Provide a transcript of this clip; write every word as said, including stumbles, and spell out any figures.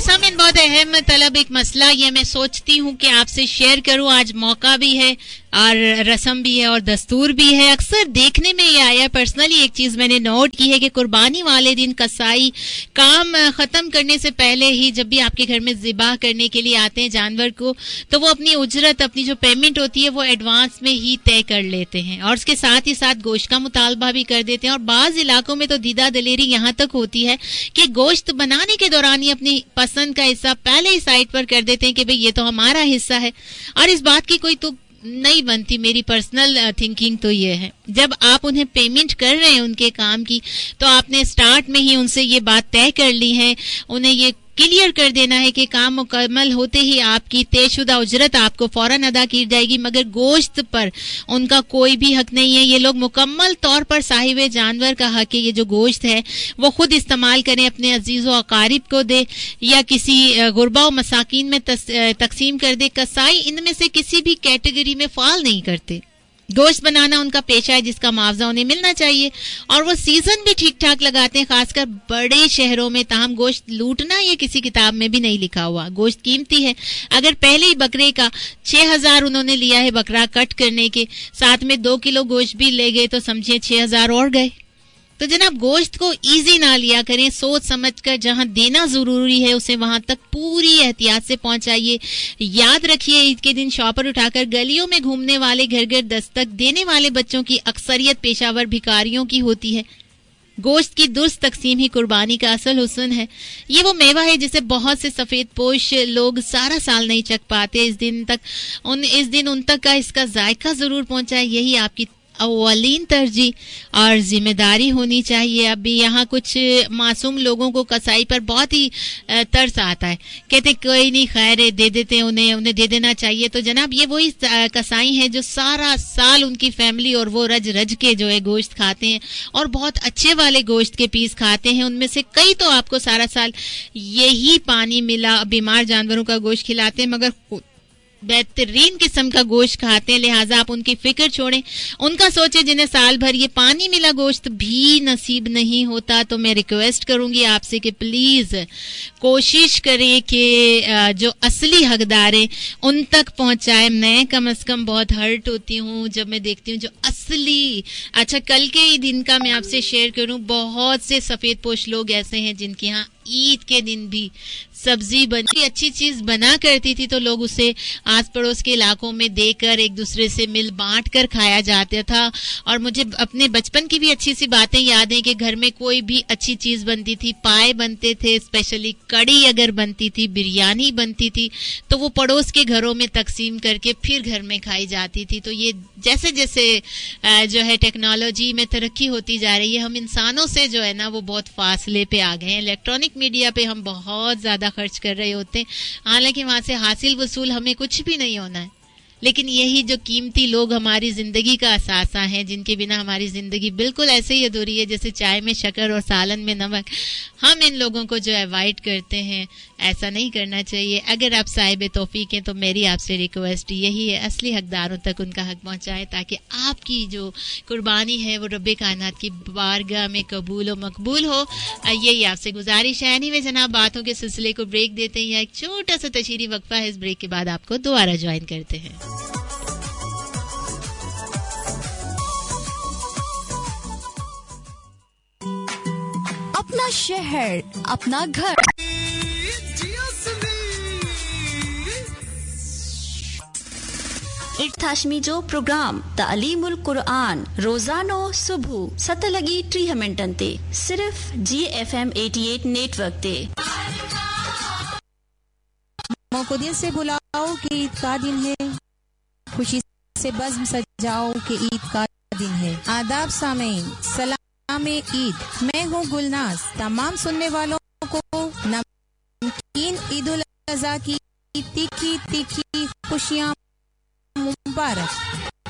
सामीन, बहुत अहम तलब एक मसला ये मैं सोचती हूँ कि आपसे शेयर करूँ। आज मौका भी है और रस्म भी है और दस्तूर भी है। अक्सर देखने में ये आया, पर्सनली एक चीज मैंने नोट की है कि कुर्बानी वाले दिन कसाई काम खत्म करने से पहले ही जब भी आपके घर में ज़िबाह करने के लिए आते हैं जानवर को, तो वो अपनी उजरत, अपनी जो पेमेंट होती है वो एडवांस में ही तय कर लेते हैं और उसके साथ ही साथ गोश्त का मुतालबा भी कर देते हैं। और बाज इलाकों में तो दीदा दलेरी यहाँ तक होती है कि गोश्त बनाने के दौरान ही अपनी पसंद का हिस्सा पहले ही साइड पर कर देते हैं कि भाई ये तो हमारा हिस्सा है। और इस बात की कोई तो नहीं बनती। मेरी पर्सनल थिंकिंग तो ये है, जब आप उन्हें पेमेंट कर रहे हैं उनके काम की, तो आपने स्टार्ट में ही उनसे ये बात तय कर ली है, उन्हें ये क्लियर कर देना है कि काम मुकम्मल होते ही आपकी तयशुदा उजरत आपको फौरन अदा की जाएगी, मगर गोश्त पर उनका कोई भी हक नहीं है। ये लोग मुकम्मल तौर पर साहिब जानवर का हक है, ये जो गोश्त है वो खुद इस्तेमाल करें, अपने अजीज़ व अकारिब को दे या किसी गुरबा व मसाकिन में तकसीम कर दे। कसाई इनमें से किसी भी कैटेगरी में फाल नहीं करते। गोश्त बनाना उनका पेशा है जिसका मुआवजा उन्हें मिलना चाहिए और वो सीजन भी ठीक ठाक लगाते हैं, खासकर बड़े शहरों में। ताहम गोश्त लूटना ये किसी किताब में भी नहीं लिखा हुआ। गोश्त कीमती है। अगर पहले ही बकरे का छह हजार उन्होंने लिया है बकरा कट करने के, साथ में दो किलो गोश्त भी ले गए तो समझिए छह हजार और गए। तो जनाब गोश्त को इजी ना लिया करें, सोच समझकर जहां देना जरूरी है उसे वहां तक पूरी एहतियात से पहुंचाइए। याद रखिए ईद के दिन शॉपर उठाकर गलियों में घूमने वाले, घर घर दस्तक देने वाले बच्चों की अक्सरियत पेशावर भिखारियों की होती है। गोश्त की दुरुस्त तकसीम ही कुर्बानी का असल हुस्न है। ये वो मेवा है जिसे बहुत से सफेद पोश लोग सारा साल नहीं चख पाते। इस दिन तक उन इस दिन उन तक का इसका जायका जरूर पहुंचाए, यही आपकी अव्वलीन तरजीह और जिम्मेदारी होनी चाहिए। अभी यहाँ कुछ मासूम लोगों को कसाई पर बहुत ही तरस आता है, कहते कोई नहीं खैर है, दे देते हैं उन्हें उन्हें दे देना चाहिए। तो जनाब ये वही कसाई हैं जो सारा साल उनकी फैमिली और वो रज रज के जो है गोश्त खाते हैं और बहुत अच्छे वाले गोश्त के पीस खाते हैं। उनमें से कई तो आपको सारा साल यही पानी मिला बीमार जानवरों का गोश्त खिलाते हैं, मगर बेहतरीन किस्म का गोश्त खाते हैं। लिहाजा आप उनकी फिक्र छोड़ें, उनका सोचे जिन्हें साल भर ये पानी मिला गोश्त भी नसीब नहीं होता। तो मैं रिक्वेस्ट करूंगी आपसे कि प्लीज कोशिश करें कि जो असली हकदार हैं उन तक पहुंचाए। मैं कम अज कम बहुत हर्ट होती हूँ जब मैं देखती हूँ जो असली, अच्छा कल के ही दिन का मैं आपसे शेयर करूं, बहुत से सफेद पोश लोग ऐसे हैं जिनके यहाँ ईद के दिन भी सब्जी बनी, अच्छी चीज बना करती थी तो लोग उसे आस पड़ोस के इलाकों में देकर एक दूसरे से मिल बांट कर खाया जाता था। और मुझे अपने बचपन की भी अच्छी सी बातें याद हैं कि घर में कोई भी अच्छी चीज बनती थी, पाए बनते थे, स्पेशली कड़ी अगर बनती थी, बिरयानी बनती थी, तो वो पड़ोस के घरों में तकसीम करके फिर घर में खाई जाती थी। तो ये जैसे जैसे जो है टेक्नोलॉजी में तरक्की होती जा रही है, हम इंसानों से जो है ना वो बहुत फासले पे आ गए हैं। इलेक्ट्रॉनिक मीडिया पे हम बहुत ज्यादा खर्च कर रहे होते हैं, हालांकि वहां से हासिल वसूल हमें कुछ भी नहीं होना है। लेकिन यही जो कीमती लोग हमारी जिंदगी का असासा हैं, जिनके बिना हमारी जिंदगी बिल्कुल ऐसे ही अधूरी है जैसे चाय में शक्कर और सालन में नमक, हम इन लोगों को जो अवॉइड करते हैं। ऐसा नहीं करना चाहिए। अगर आप साहिब तौफीक हैं तो मेरी आपसे रिक्वेस्ट यही है, असली हकदारों तक उनका हक पहुंचाएं ताकि आपकी जो कुर्बानी है वो रब्बे कायनात की बारगाह में कबूल व मकबूल हो। यही आपसे गुजारिश है। एनीवे जनाब, बातों के सिलसिले को ब्रेक देते हैं, एक छोटा सा तशरीरी वक्फा है, इस ब्रेक के बाद आपको दोबारा ज्वाइन करते हैं। अपना शहर, अपना घर, इर्ताशमी जो प्रोग्राम तालीमुल कुरान रोजानो सुबह सत लगी टीह मिनटन ते सिर्फ जी एफ एम अठासी नेटवर्क ते। मौक़ुदियत से बुलाओ कि ईद का दिन है, खुशी से बज़्म सजाओ कि ईद का दिन है। आदाब सामीन, सलाम ईद। मैं हूँ गुलनाज। तमाम सुनने वालों को नमकीन ईद उल अज़हा की तीखी तीखी खुशियाँ मुबारक।